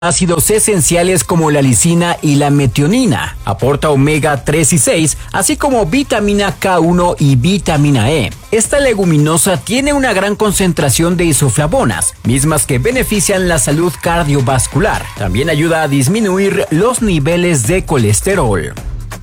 ácidos esenciales como la lisina y la metionina. Aporta omega 3 y 6, así como vitamina K1 y vitamina E. Esta leguminosa tiene una gran concentración de isoflavonas, mismas que benefician la salud cardiovascular. También ayuda a disminuir los niveles de colesterol.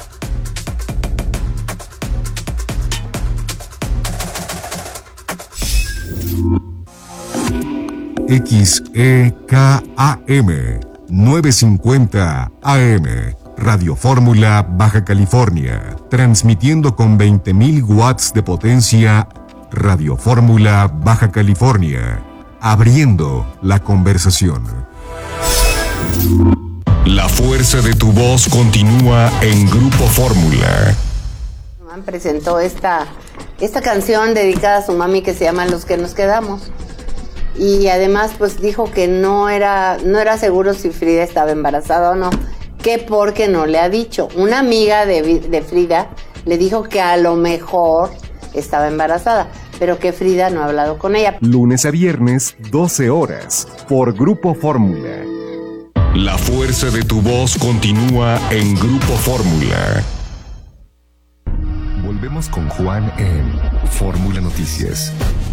XEKAM 950 AM, Radio Fórmula, Baja California, transmitiendo con 20.000 watts de potencia. Radio Fórmula, Baja California, abriendo la conversación. La fuerza de tu voz continúa en Grupo Fórmula. Presentó esta canción dedicada a su mami que se llama Los que nos quedamos. Y además pues dijo que no era seguro si Frida estaba embarazada o no, que porque no le ha dicho. Una amiga de Frida le dijo que a lo mejor estaba embarazada, pero que Frida no ha hablado con ella. Lunes a viernes, 12 horas, por Grupo Fórmula. La fuerza de tu voz continúa en Grupo Fórmula. Volvemos con Juan en Fórmula Noticias.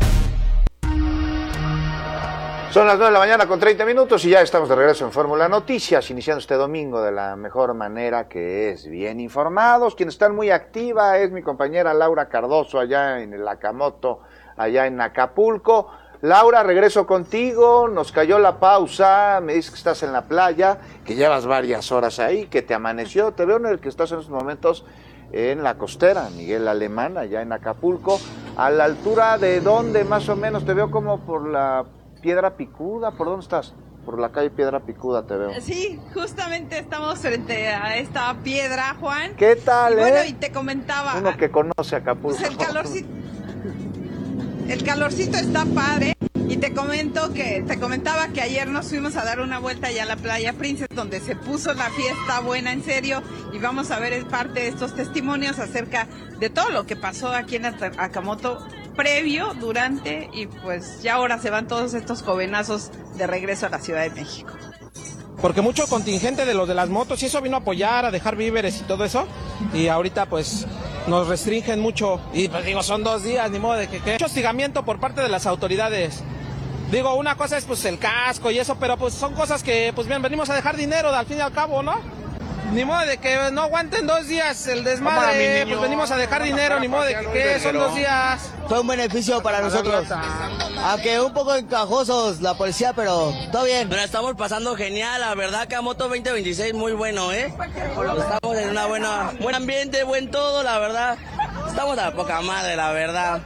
Son las 9 de la mañana con 30 minutos y ya estamos de regreso en Fórmula Noticias, iniciando este domingo de la mejor manera, que es bien informados. Quienes están muy activa es mi compañera Laura Cardoso allá en el Akamoto, allá en Acapulco. Laura, regreso contigo, nos cayó la pausa, me dices que estás en la playa, que llevas varias horas ahí, que te amaneció. Te veo en el que estás en estos momentos en la costera, Miguel Alemán, allá en Acapulco. ¿A la altura de dónde más o menos? Te veo como por la Piedra Picuda. ¿Por dónde estás? Por la calle Piedra Picuda te veo. Sí, justamente estamos frente a esta piedra, Juan. ¿Qué tal, Bueno, y te comentaba... Uno que conoce Acapulco. Pues el calorcito está padre. Y te comentaba que ayer nos fuimos a dar una vuelta allá a la Playa Princess, donde se puso la fiesta buena en serio, y vamos a ver parte de estos testimonios acerca de todo lo que pasó aquí en Akamoto, previo, durante, y pues ya ahora se van todos estos jovenazos de regreso a la Ciudad de México. Porque mucho contingente de los de las motos y eso vino a apoyar, a dejar víveres y todo eso, y ahorita pues nos restringen mucho, y pues digo, son 2 días, ni modo de que mucho hostigamiento por parte de las autoridades. Digo, una cosa es pues el casco y eso, pero pues son cosas que pues bien, venimos a dejar dinero al fin y al cabo, ¿no? Ni modo de que no aguanten 2 días el desmadre, pues venimos a dejar dinero, ni modo de que son 2 días. Fue un beneficio para nosotros, aunque un poco encajosos la policía, pero todo bien. Pero estamos pasando genial, la verdad, Akamoto 2026 muy bueno, Estamos en buen ambiente, buen todo, la verdad. Estamos a poca madre, la verdad.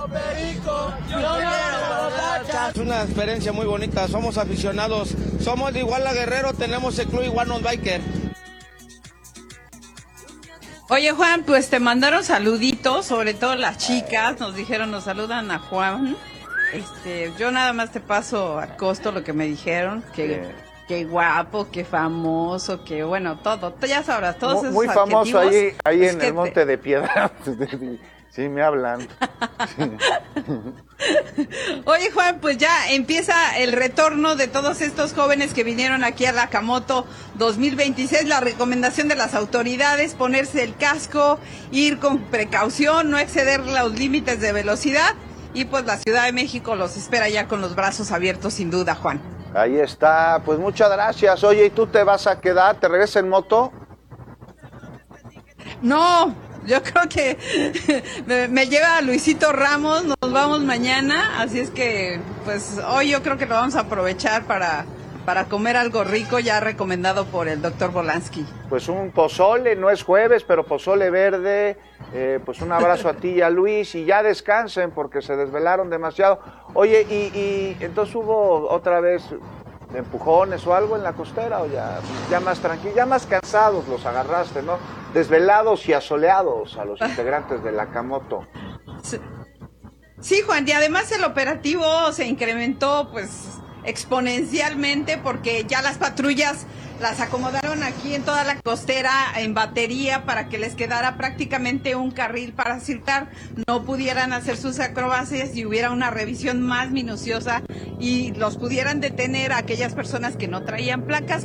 Es una experiencia muy bonita, somos aficionados, somos de Iguala Guerrero, tenemos el club Iguanos Biker. Oye, Juan, pues te mandaron saluditos, sobre todo las chicas, nos dijeron, nos saludan a Juan. Yo nada más te paso a costo lo que me dijeron, que guapo, que famoso, que bueno, todo, ya sabrás, todos esos muy famoso ahí pues en el Monte de Piedra. Sí, me hablan. Oye, Juan, pues ya empieza el retorno de todos estos jóvenes que vinieron aquí a la Akamoto 2026. La recomendación de las autoridades, ponerse el casco, ir con precaución, no exceder los límites de velocidad. Y pues la Ciudad de México los espera ya con los brazos abiertos, sin duda, Juan. Ahí está, pues muchas gracias. Oye, ¿y tú te vas a quedar? ¿Te regresas en moto? No, yo creo que me lleva Luisito Ramos, nos vamos mañana, así es que pues hoy yo creo que lo vamos a aprovechar para comer algo rico, ya recomendado por el doctor Volansky. Pues un pozole, no es jueves, pero pozole verde, pues un abrazo a ti y a Luis, y ya descansen porque se desvelaron demasiado. Oye, y entonces hubo otra vez empujones o algo en la costera, o ya más tranquilos, ya más cansados los agarraste, ¿no? Desvelados y asoleados a los integrantes de la Akamoto. Sí, Juan, y además el operativo se incrementó, pues exponencialmente porque ya las patrullas las acomodaron aquí en toda la costera en batería para que les quedara prácticamente un carril para circular, no pudieran hacer sus acrobacias y hubiera una revisión más minuciosa y los pudieran detener a aquellas personas que no traían placas.